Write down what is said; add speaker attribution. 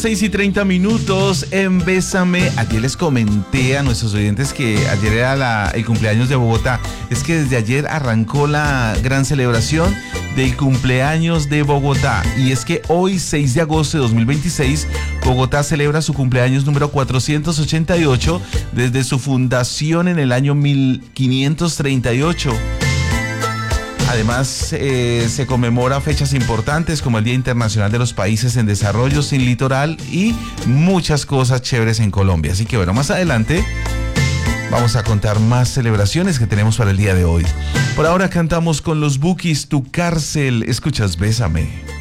Speaker 1: 6:30 en Bésame. Ayer les comenté a nuestros oyentes que ayer era el cumpleaños de Bogotá. Es que desde ayer arrancó la gran celebración del cumpleaños de Bogotá. Y es que hoy, 6 de agosto de 2026, Bogotá celebra su cumpleaños número 488 desde su fundación en el año 1538. Además, se conmemora fechas importantes como el Día Internacional de los Países en Desarrollo sin Litoral y muchas cosas chéveres en Colombia. Así que bueno, más adelante vamos a contar más celebraciones que tenemos para el día de hoy. Por ahora cantamos con los Bukis, Tu Cárcel. Escuchas Bésame.